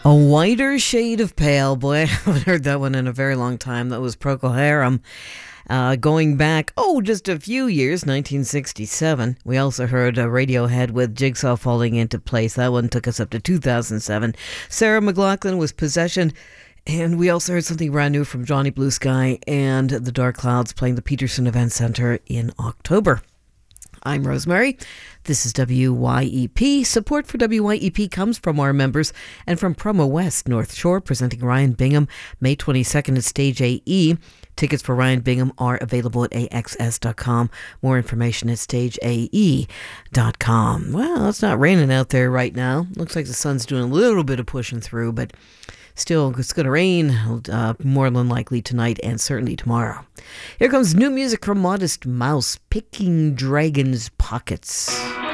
A whiter shade of pale. Boy, I haven't heard that one in a very long time. That was Procol Harum. Going back, just a few years, 1967. We also heard Radiohead with Jigsaw Falling Into Place. That one took us up to 2007. Sarah McLachlan was Possession. And we also heard something brand new from Johnny Blue Sky and the Dark Clouds playing the Peterson Event Center in October. I'm Rosemary. This is WYEP. Support for WYEP comes from our members and from Promo West North Shore, presenting Ryan Bingham May 22nd at Stage AE. Tickets for Ryan Bingham are available at AXS.com. More information at StageAE.com. Well, it's not raining out there right now. Looks like the sun's doing a little bit of pushing through, but still, it's going to rain more than likely tonight and certainly tomorrow. Here comes new music from Modest Mouse, Picking Dragon's Pockets.